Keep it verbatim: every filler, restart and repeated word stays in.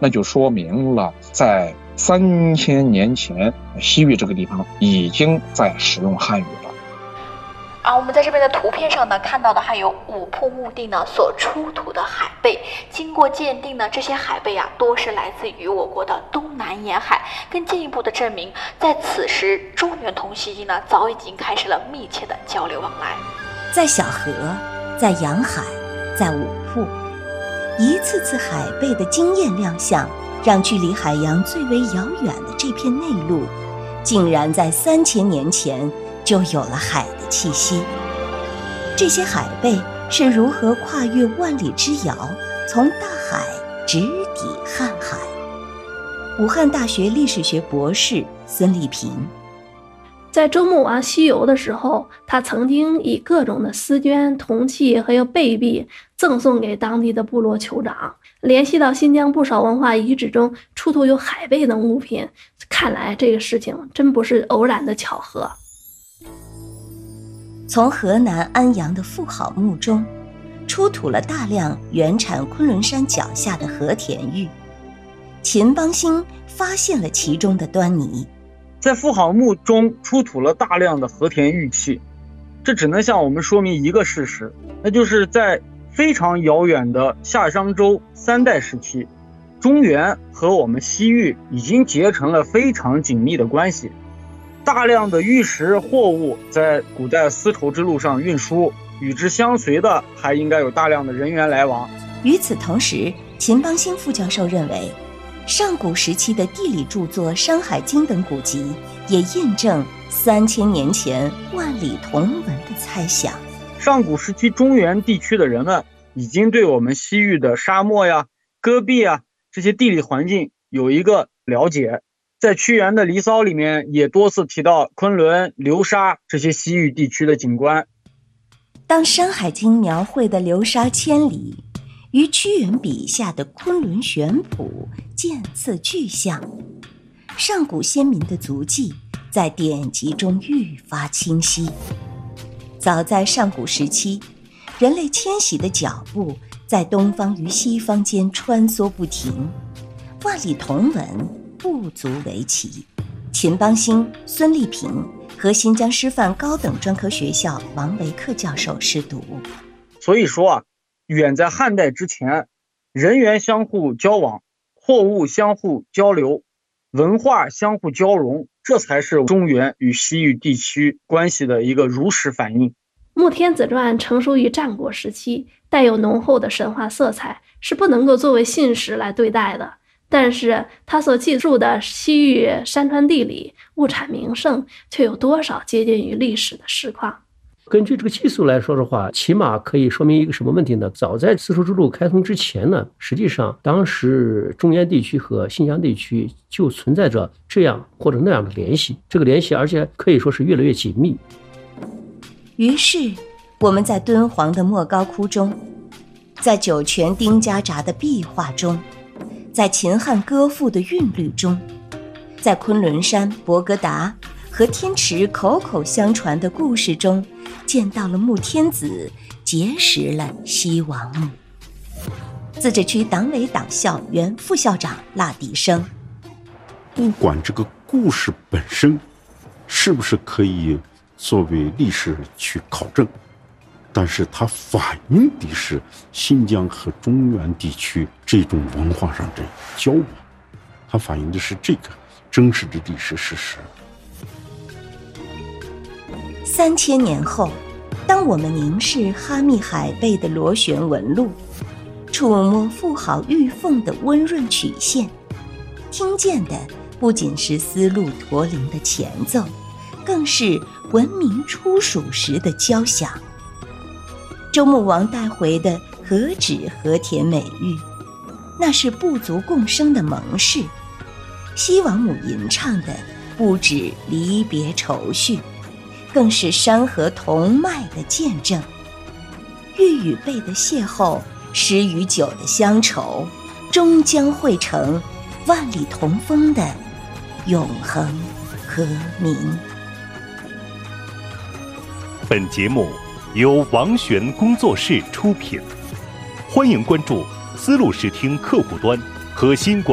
那就说明了在三千年前，西域这个地方已经在使用汉语了。 啊，我们在这边的图片上呢，看到的还有五瀑墓地呢所出土的海贝。经过鉴定呢，这些海贝啊，多是来自于我国的东南沿海，更进一步的证明，在此时中原同西域呢，早已经开始了密切的交流往来。 在小河，在洋海，在五瀑，一次次海贝的惊艳亮相，让距离海洋最为遥远的这片内陆，竟然在三千年前就有了海的气息。这些海贝是如何跨越万里之遥，从大海直抵瀚海？武汉大学历史学博士孙立平， 在周穆王西游的时候，他曾经以各种的丝绢、铜器还有贝币赠送给当地的部落酋长。联系到新疆不少文化遗址中出土有海贝等物品，看来这个事情真不是偶然的巧合。 从河南安阳的妇好墓中出土了大量原产昆仑山脚下的和田玉，秦邦兴发现了其中的端倪。 在妇好墓中出土了大量的和田玉器，这只能向我们说明一个事实，那就是在非常遥远的夏商周三代时期，中原和我们西域已经结成了非常紧密的关系。大量的玉石货物在古代丝绸之路上运输，与之相随的还应该有大量的人员来往。 与此同时，秦邦兴副教授认为，上古时期的地理著作《山海经》等古籍也印证三千年前万里同文的猜想。 上古时期中原地区的人们已经对我们西域的沙漠呀、戈壁啊这些地理环境有一个了解。在屈原的《离骚》里面也多次提到昆仑、流沙这些西域地区的景观。 当《山海经》描绘的流沙千里与屈原笔下的昆仑玄圃渐次具象，上古先民的足迹在典籍中愈发清晰。早在上古时期，人类迁徙的脚步在东方与西方间穿梭不停，万里同文不足为奇。秦邦兴、孙立平和新疆师范高等专科学校王维克教授试读。 所以说啊，远在汉代之前，人员相互交往，货物相互交流，文化相互交融，这才是中原与西域地区关系的一个如实反映。 穆天子传成熟于战国时期，带有浓厚的神话色彩，是不能够作为信史来对待的。但是他所记述的西域山川地理、物产名胜，却有多少接近于历史的实况？ 根据这个技术来说的话，起码可以说明一个什么问题呢？早在丝绸之路开通之前呢，实际上当时中原地区和新疆地区就存在着这样或者那样的联系，这个联系而且可以说是越来越紧密。 于是我们在敦煌的莫高窟中，在酒泉丁家闸的壁画中，在秦汉歌赋的韵律中，在昆仑山、博格达和天池口口相传的故事中，见到了穆天子结识了西王母。自治区党委党校原副校长腊迪生， 不管这个故事本身是不是可以作为历史去考证，但是它反映的是新疆和中原地区这种文化上的交往，它反映的是这个真实的历史事实。 三千年后，当我们凝视哈密海贝的螺旋纹路，触摸妇好玉凤的温润曲线，听见的不仅是丝路驼铃的前奏，更是文明初属时的交响。周穆王带回的何止和田美玉，那是部族共生的盟誓。西王母吟唱的不止离别愁绪，更是山河同脉的见证。玉与贝的邂逅，诗与酒的乡愁，终将汇成万里同风的永恒和鸣。 本节目由王璇工作室出品，欢迎关注丝路视听客户端和新广